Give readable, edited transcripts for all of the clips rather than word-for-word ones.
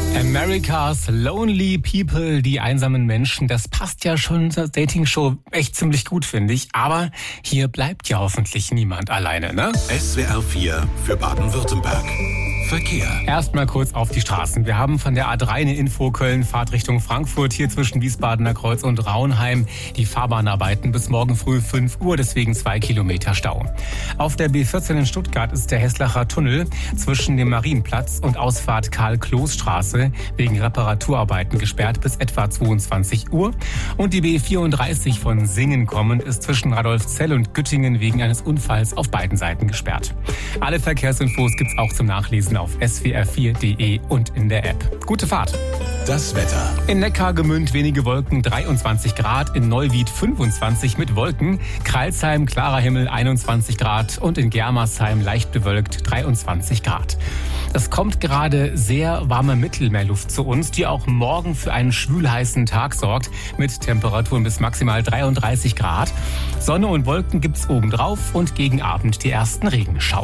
America's Lonely People, die einsamen Menschen, das passt ja schon zur Dating-Show echt ziemlich gut, finde ich. Aber hier bleibt ja hoffentlich niemand alleine, ne? SWR 4 für Baden-Württemberg. Verkehr. Erstmal kurz auf die Straßen. Wir haben von der A3 eine Info, Köln, Fahrt Richtung Frankfurt, hier zwischen Wiesbadener Kreuz und Raunheim. Die Fahrbahnarbeiten bis morgen früh 5 Uhr, deswegen 2 Kilometer Stau. Auf der B14 in Stuttgart ist der Heslacher Tunnel zwischen dem Marienplatz und Ausfahrt Karl-Kloß-Straße wegen Reparaturarbeiten gesperrt bis etwa 22 Uhr. Und die B34 von Singen kommend ist zwischen Radolfzell und Güttingen wegen eines Unfalls auf beiden Seiten gesperrt. Alle Verkehrsinfos gibt's auch zum Nachlesen auf swr4.de und in der App. Gute Fahrt. Das Wetter. In Neckargemünd wenige Wolken, 23 Grad, in Neuwied 25 mit Wolken, Crailsheim klarer Himmel 21 Grad und in Germersheim leicht bewölkt 23 Grad. Es kommt gerade sehr warme Mittelmeerluft zu uns, die auch morgen für einen schwülheißen Tag sorgt, mit Temperaturen bis maximal 33 Grad. Sonne und Wolken gibt's obendrauf und gegen Abend die ersten Regenschauer.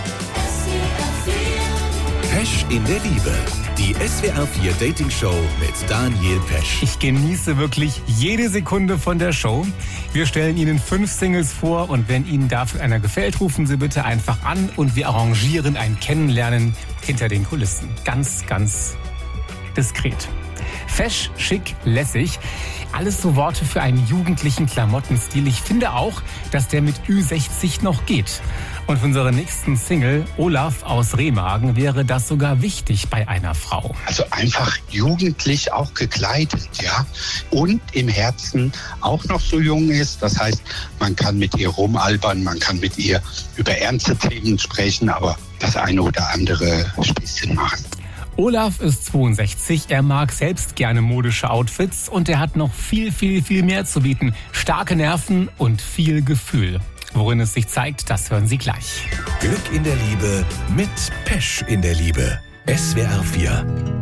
Pesch in der Liebe. Die SWR 4 Dating Show mit Daniel Pesch. Ich genieße wirklich jede Sekunde von der Show. Wir stellen Ihnen 5 Singles vor und wenn Ihnen dafür einer gefällt, rufen Sie bitte einfach an und wir arrangieren ein Kennenlernen hinter den Kulissen. Ganz, ganz diskret. Fesch, schick, lässig. Alles so Worte für einen jugendlichen Klamottenstil. Ich finde auch, dass der mit Ü60 noch geht. Und für unsere nächsten Single, Olaf aus Remagen, wäre das sogar wichtig bei einer Frau. Also einfach jugendlich auch gekleidet, ja. Und im Herzen auch noch so jung ist. Das heißt, man kann mit ihr rumalbern, man kann mit ihr über ernste Themen sprechen, aber das eine oder andere Späßchen machen. Olaf ist 62, er mag selbst gerne modische Outfits und er hat noch viel, viel, viel mehr zu bieten. Starke Nerven und viel Gefühl. Worin es sich zeigt, das hören Sie gleich. Glück in der Liebe mit Pesch in der Liebe. SWR 4.